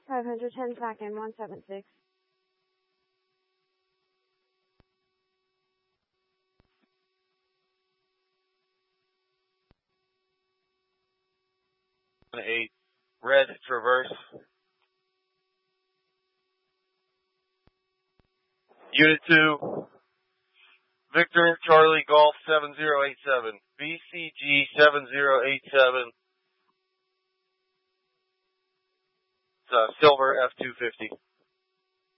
510 second, 176. A red traverse. Unit 2, Victor Charlie Golf 7087, BCG 7087. It's a silver F-250.